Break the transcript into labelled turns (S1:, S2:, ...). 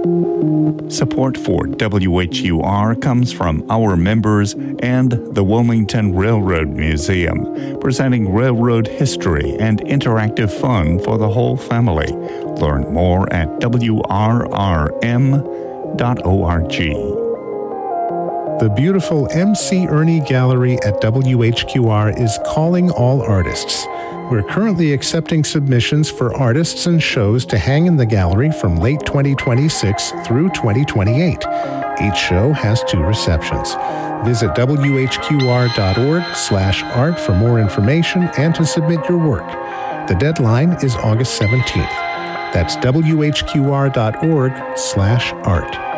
S1: Support for WHUR comes from our members and the Wilmington Railroad Museum, presenting railroad history and interactive fun for the whole family. Learn more at wrrm.org.
S2: The beautiful M.C. Ernie Gallery at WHQR is calling all artists. We're currently accepting submissions for artists and shows to hang in the gallery from late 2026 through 2028. Each show has 2 receptions. Visit whqr.org/art for more information and to submit your work. The deadline is August 17th. That's whqr.org/art.